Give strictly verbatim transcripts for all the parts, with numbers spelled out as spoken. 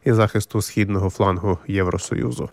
і захисту східного флангу Євросоюзу.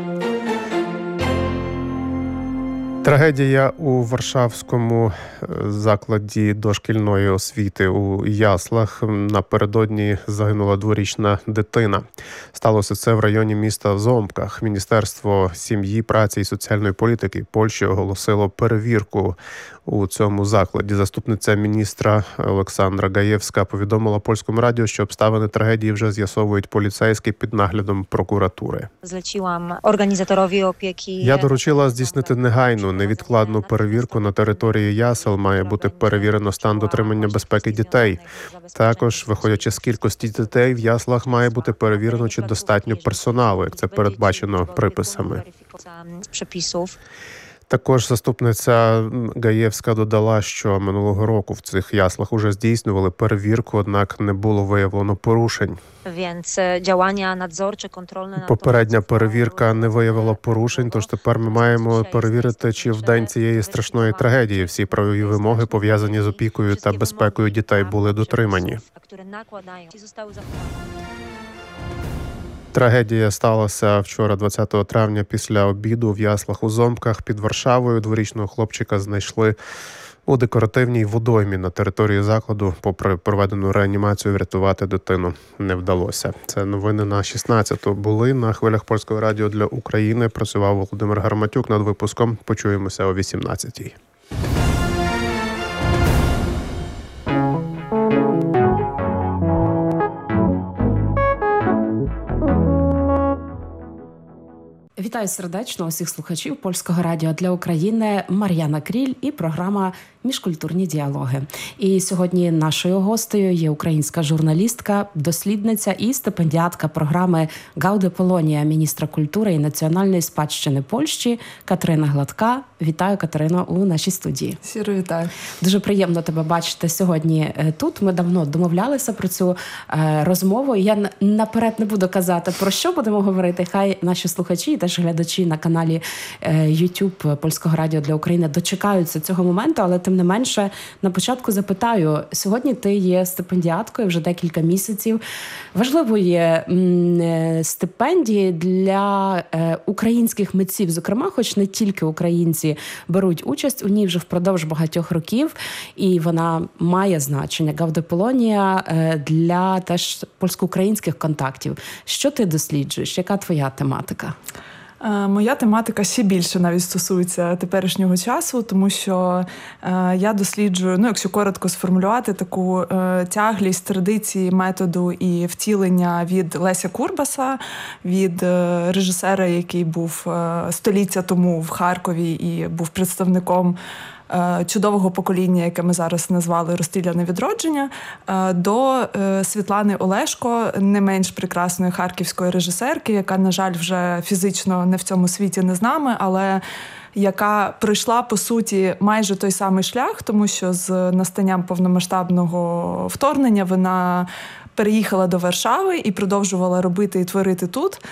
Трагедія у Варшавському закладі дошкільної освіти у Яслах. Напередодні загинула дворічна дитина. Сталося це в районі міста Зомках. Міністерство сім'ї, праці і соціальної політики Польщі оголосило перевірку у цьому закладі. Заступниця міністра Олександра Гаєвська повідомила Польському радіо, що обставини трагедії вже з'ясовують поліцейські під наглядом прокуратури. Злечила організаторові опіки. Я доручила здійснити негайну, невідкладну перевірку на території ясел. Має бути перевірено стан дотримання безпеки дітей. Також, виходячи з кількості дітей, в яслах має бути перевірено, чи достатньо персоналу, як це передбачено приписами. Також заступниця Гаєвська додала, що минулого року в цих яслах уже здійснювали перевірку, однак не було виявлено порушень. Попередня перевірка не виявила порушень, тож тепер ми маємо перевірити, чи в день цієї страшної трагедії всі правові вимоги, пов'язані з опікою та безпекою дітей, були дотримані. Трагедія сталася вчора, двадцятого травня, після обіду в яслах у Зомках під Варшавою. Дворічного хлопчика знайшли у декоративній водоймі на території закладу. Попри проведену реанімацію, врятувати дитину не вдалося. Це новини на шістнадцяту були. На хвилях Польського радіо для України працював Володимир Гарматюк над випуском. Почуємося о вісімнадцятій. Вітаю сердечно усіх слухачів Польського радіо для України. Мар'яна Кріль і програма «Міжкультурні діалоги». І сьогодні нашою гостею є українська журналістка, дослідниця і стипендіатка програми «Гауде Полонія» міністра культури і національної спадщини Польщі Катерина Гладка. Вітаю, Катерино, у нашій студії. Щиро вітаю. Дуже приємно тебе бачити сьогодні тут. Ми давно домовлялися про цю розмову. Я наперед не буду казати, про що будемо говорити. Хай наші слухачі і теж глядачі на каналі YouTube Польського радіо для України дочекаються цього моменту, але тим не менше на початку запитаю. Сьогодні ти є стипендіаткою вже декілька місяців. Важливої стипендії для українських митців, зокрема, хоч не тільки українці беруть участь у ній вже впродовж багатьох років, і вона має значення. Гауде Полонія для теж польсько-українських контактів. Що ти досліджуєш? Яка твоя тематика? Моя тематика ще більше навіть стосується теперішнього часу, тому що е, я досліджую, ну якщо коротко сформулювати, таку е, тяглість традиції, методу і втілення від Леся Курбаса, від е, режисера, який був е, століття тому в Харкові і був представником чудового покоління, яке ми зараз назвали «Розстріляне відродження», до Світлани Олешко, не менш прекрасної харківської режисерки, яка, на жаль, вже фізично не в цьому світі, не з нами, але яка пройшла, по суті, майже той самий шлях, тому що з настанням повномасштабного вторгнення вона переїхала до Варшави і продовжувала робити і творити тут.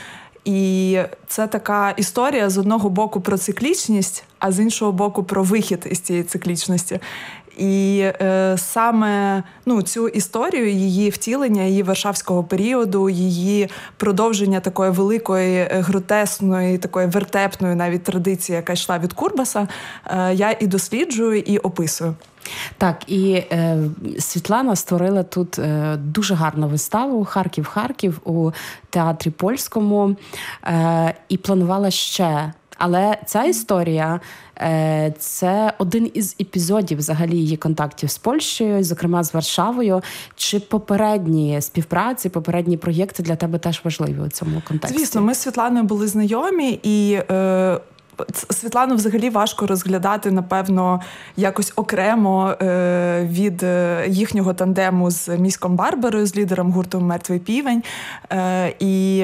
І це така історія з одного боку про циклічність, а з іншого боку про вихід із цієї циклічності. І е, саме ну, цю історію, її втілення, її варшавського періоду, її продовження такої великої, гротесної, такої вертепної навіть традиції, яка йшла від Курбаса, е, я і досліджую, і описую. Так, і е, Світлана створила тут е, дуже гарну виставу «Харків-Харків» у театрі Польському е, і планувала ще. Але ця історія е, – це один із епізодів взагалі її контактів з Польщею, зокрема з Варшавою. Чи попередні співпраці, попередні проєкти для тебе теж важливі у цьому контексті? Звісно, ми з Світланою були знайомі, і е, Світлану взагалі важко розглядати, напевно, якось окремо е, від їхнього тандему з Міськом Барбарою, з лідером гурту «Мертвий півень». Е, і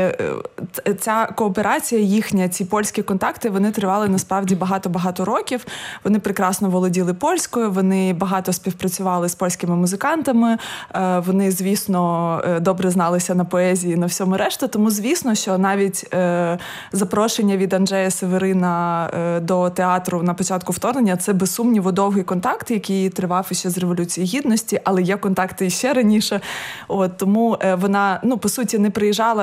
ця кооперація їхня, ці польські контакти, вони тривали насправді багато-багато років. Вони прекрасно володіли польською, вони багато співпрацювали з польськими музикантами, е, вони, звісно, добре зналися на поезії, на всьому решту. Тому, звісно, що навіть е, запрошення від Анджея Северина до театру на початку вторгнення – це, без сумніву, довгий контакт, який тривав іще з Революції Гідності, але є контакти іще раніше. От, тому вона, ну, по суті, не приїжджала